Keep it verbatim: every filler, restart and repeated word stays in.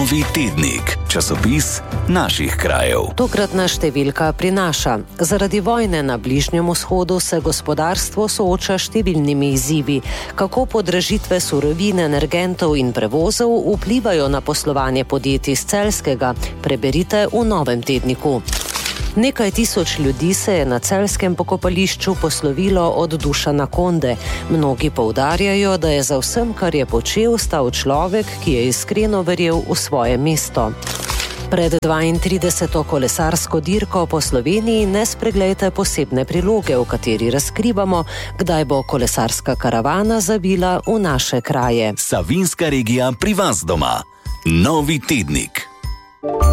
Novi tednik, časopis naših krajev. Tokratna številka prinaša: zaradi vojne na Bližnjem vzhodu se gospodarstvo sooča številnimi izzivi. Kako podražitve surovin, energentov in prevozov vplivajo na poslovanje podjetij z Celjskega, preberite v novem tedniku. Nekaj tisoč ljudi se je na celjskem pokopališču poslovilo od Dušana Konde. Mnogi poudarjajo, da je za vsem, kar je počel, stal človek, ki je iskreno verjel v svoje mesto. Pred dvaintrideseto kolesarsko dirko po Sloveniji ne spreglejte posebne priloge, v kateri razkrivamo, kdaj bo kolesarska karavana zavila v naše kraje. Savinjska regija pri vas doma. Novi tednik.